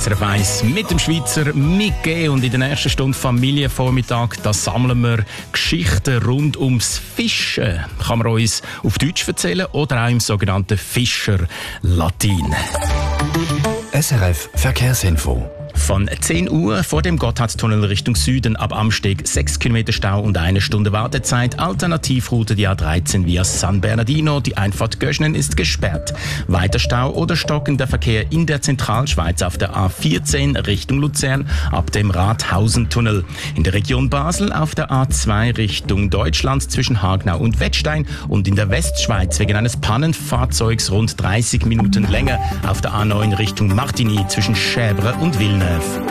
SRF 1 mit dem Schweizer Miguel und in der ersten Stunde Familienvormittag, da sammeln wir Geschichten rund ums Fischen. Kann man uns auf Deutsch erzählen oder auch im sogenannten Fischer-Latin. SRF Verkehrsinfo. Von 10 Uhr vor dem Gotthardtunnel Richtung Süden ab Amsteg 6 Kilometer Stau und 1 Stunde Wartezeit. Alternativroute die A13 via San Bernardino. Die Einfahrt Göschnen ist gesperrt. Weiter Stau oder stockender Verkehr in der Zentralschweiz auf der A14 Richtung Luzern ab dem Rathausentunnel. In der Region Basel auf der A2 Richtung Deutschland zwischen Hagnau und Wettstein und in der Westschweiz wegen eines Pannenfahrzeugs rund 30 Minuten länger auf der A9 Richtung Martigny zwischen Schäbre und Villeneuve.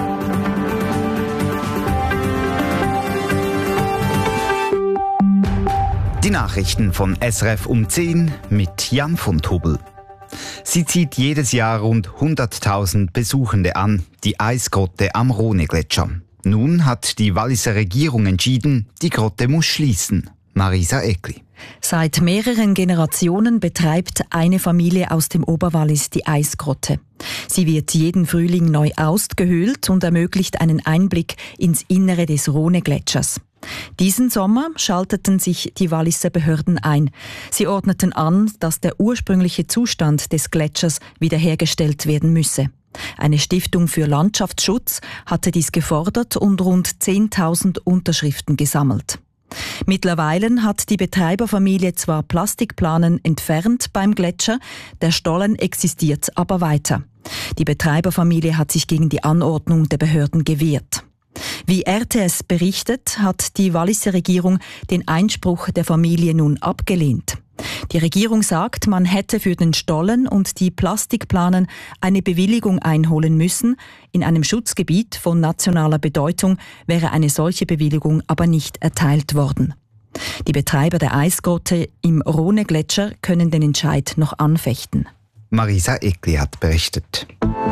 Die Nachrichten von SRF um 10 mit Jan von Tobel. Sie zieht jedes Jahr rund 100.000 Besuchende an, die Eisgrotte am Rhone-Gletscher. Nun hat die Walliser Regierung entschieden, die Grotte muss schließen. Marisa Eckli. Seit mehreren Generationen betreibt eine Familie aus dem Oberwallis die Eisgrotte. Sie wird jeden Frühling neu ausgehöhlt und ermöglicht einen Einblick ins Innere des Rhone-Gletschers. Diesen Sommer schalteten sich die Walliser Behörden ein. Sie ordneten an, dass der ursprüngliche Zustand des Gletschers wiederhergestellt werden müsse. Eine Stiftung für Landschaftsschutz hatte dies gefordert und rund 10.000 Unterschriften gesammelt. Mittlerweile hat die Betreiberfamilie zwar Plastikplanen entfernt beim Gletscher, der Stollen existiert aber weiter. Die Betreiberfamilie hat sich gegen die Anordnung der Behörden gewehrt. Wie RTS berichtet, hat die Walliser Regierung den Einspruch der Familie nun abgelehnt. Die Regierung sagt, man hätte für den Stollen und die Plastikplanen eine Bewilligung einholen müssen. In einem Schutzgebiet von nationaler Bedeutung wäre eine solche Bewilligung aber nicht erteilt worden. Die Betreiber der Eisgrotte im Rhone-Gletscher können den Entscheid noch anfechten. Marisa Eckli hat berichtet.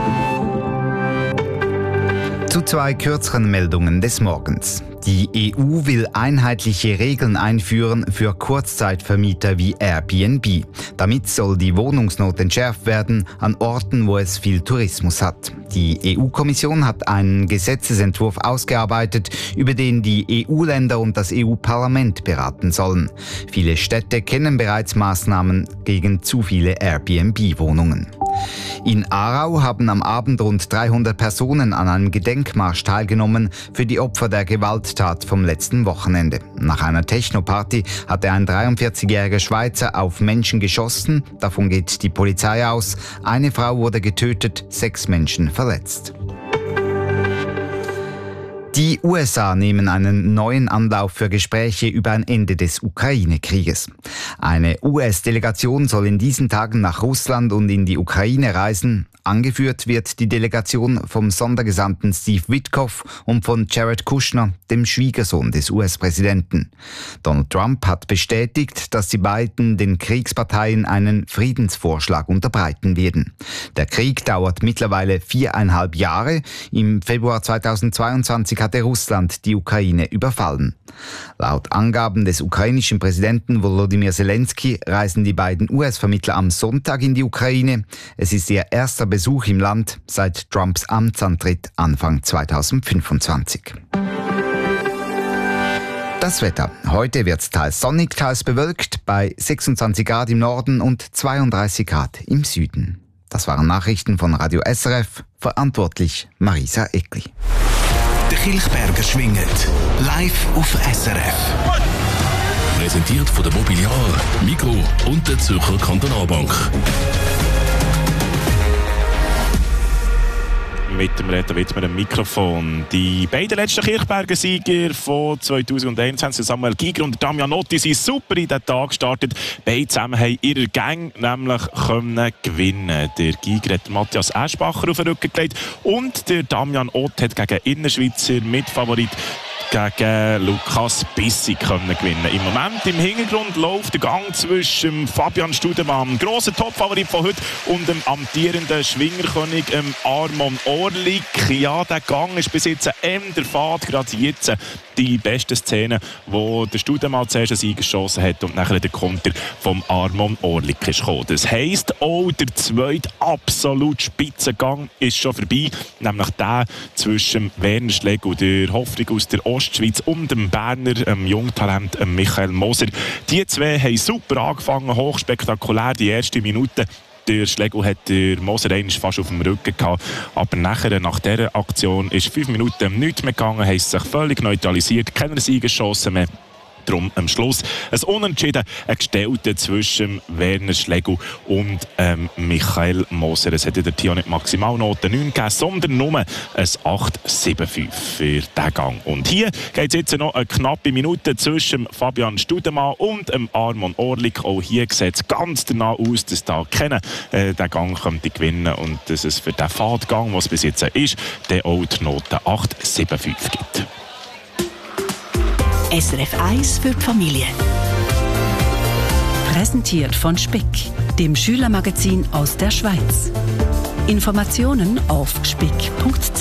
Zu 2 kürzeren Meldungen des Morgens. Die EU will einheitliche Regeln einführen für Kurzzeitvermieter wie Airbnb. Damit soll die Wohnungsnot entschärft werden an Orten, wo es viel Tourismus hat. Die EU-Kommission hat einen Gesetzesentwurf ausgearbeitet, über den die EU-Länder und das EU-Parlament beraten sollen. Viele Städte kennen bereits Maßnahmen gegen zu viele Airbnb-Wohnungen. In Aarau haben am Abend rund 300 Personen an einem Gedenkmarsch teilgenommen für die Opfer der Gewalttat vom letzten Wochenende. Nach einer Techno-Party hatte ein 43-jähriger Schweizer auf Menschen geschossen. Davon geht die Polizei aus. Eine Frau wurde getötet, 6 Menschen verletzt. Die USA nehmen einen neuen Anlauf für Gespräche über ein Ende des Ukraine-Krieges. Eine US-Delegation soll in diesen Tagen nach Russland und in die Ukraine reisen. Angeführt wird die Delegation vom Sondergesandten Steve Witkoff und von Jared Kushner, dem Schwiegersohn des US-Präsidenten. Donald Trump hat bestätigt, dass die beiden den Kriegsparteien einen Friedensvorschlag unterbreiten werden. Der Krieg dauert mittlerweile 4,5 Jahre. Im Februar 2022 hatte Russland die Ukraine überfallen. Laut Angaben des ukrainischen Präsidenten Volodymyr Zelensky reisen die beiden US-Vermittler am Sonntag in die Ukraine. Es ist ihr erster Besuch im Land seit Trumps Amtsantritt Anfang 2025. Das Wetter. Heute wird es teils sonnig, teils bewölkt, bei 26 Grad im Norden und 32 Grad im Süden. Das waren Nachrichten von Radio SRF, verantwortlich Marisa Eckli. Der Kilchberger schwingt live auf SRF. Präsentiert von der Mobiliar, Migros und der Zürcher Kantonalbank. Mit dem Reto Wittmer am Mikrofon. Die beiden letzten Kilchberger Sieger von 2021, Samuel Giger und Damian Otti, sind super in den Tag gestartet. Beide zusammen haben ihre Gang nämlich gewinnen. Der Giger hat Matthias Eschbacher auf den Rücken gelegt und der Damian Ott hat gegen Innerschweizer Mitfavorit gegen Lukas Bissi gewinnen. Im Moment im Hintergrund läuft der Gang zwischen Fabian Studemann, grosser Topfavorit von heute, und dem amtierenden Schwingerkönig Armon Orlik. Ja, der Gang ist bis jetzt der Fahrt, gerade jetzt die beste Szene, wo der Studemann zuerst einen Sieg geschossen hat und nachher der Konter vom Armon Orlik ist gekommen. Das heisst, auch der zweite absolut Spitzengang ist schon vorbei, nämlich der zwischen Werner Schlegel, der Hoffnung aus der Ostschweiz, und dem Berner Jungtalent Michael Moser. Die zwei haben super angefangen, hochspektakulär die erste Minute. Der Schlegel hat der Moser fast auf dem Rücken gehabt. Aber nachher, nach dieser Aktion ist 5 Minuten nichts mehr gegangen, haben sich völlig neutralisiert, keine Siegeschancen mehr. Darum am Schluss ein Unentschieden, ein Gestellte zwischen Werner Schlegel und Michael Moser. Es hat in der Tio nicht Maximalnote 9 gegeben, sondern nur ein 8,75 für diesen Gang. Und hier geht es jetzt noch eine knappe Minute zwischen Fabian Studemann und Armon Orlik. Auch hier sieht es ganz danach aus, dass da keiner den Gang könnte gewinnen und dass es für den Fahrtgang, was es bis jetzt ist, dann auch die Note 8,75 gibt. SRF 1 für die Familie. Präsentiert von Speck, dem Schülermagazin aus der Schweiz. Informationen auf speck.ch.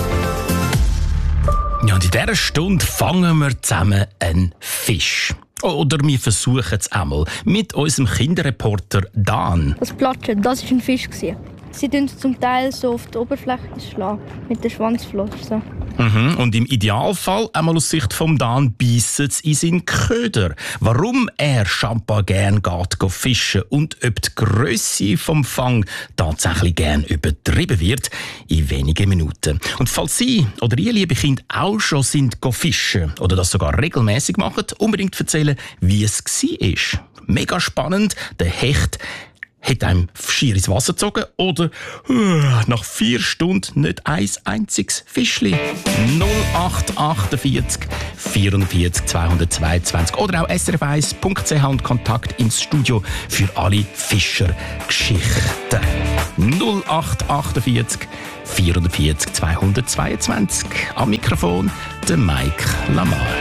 Ja, und in dieser Stunde fangen wir zusammen einen Fisch. Oder wir versuchen es einmal mit unserem Kinderreporter Dan. Das Platschen, das war ein Fisch. Sie tun zum Teil so auf die Oberfläche schlagen, mit der Schwanzflosse. Und im Idealfall, einmal aus Sicht vom Dan, beissen sie in seinen Köder. Warum er Champa gern geht fischen und ob die Grösse vom Fang tatsächlich gern übertrieben wird, in wenigen Minuten. Und falls Sie oder Ihr liebe Kind auch schon sind fischen oder das sogar regelmäßig machen, unbedingt erzählen, wie es war. Mega spannend, der Hecht hat einem schier ins Wasser gezogen oder nach 4 Stunden nicht ein einziges Fischli. 0848 44 222 oder auch srf1.ch und Kontakt ins Studio für alle Fischergeschichten. 0848 44 222. Am Mikrofon der Mike Lamar.